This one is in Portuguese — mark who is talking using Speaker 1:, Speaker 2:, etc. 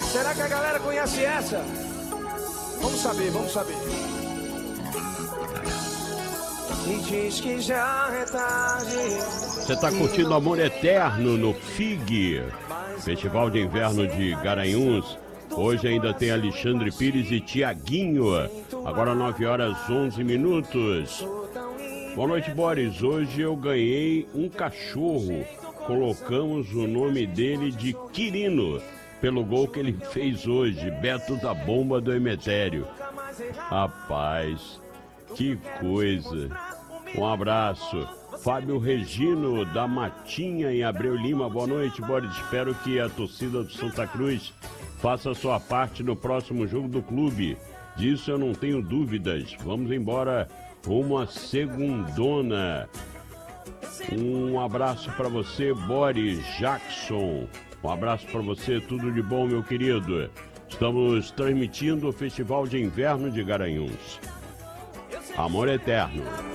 Speaker 1: Será que a galera conhece essa? Vamos saber, vamos saber. E diz que já é tarde.
Speaker 2: Você está curtindo Amor Eterno no FIG, Festival de Inverno de Garanhuns. Hoje ainda tem Alexandre Pires e Tiaguinho. Agora 9h11. Boa noite, Boris. Hoje eu ganhei um cachorro. Colocamos o nome dele de Quirino, pelo gol que ele fez hoje. Beto da Bomba do Emetério. Rapaz, que coisa. Um abraço. Fábio Regino, da Matinha, em Abreu Lima. Boa noite, Boris. Espero que a torcida do Santa Cruz faça a sua parte no próximo jogo do clube. Disso eu não tenho dúvidas. Vamos embora rumo à segundona. Um abraço para você, Boris Jackson. Um abraço para você, tudo de bom, meu querido. Estamos transmitindo o Festival de Inverno de Garanhuns. Amor Eterno.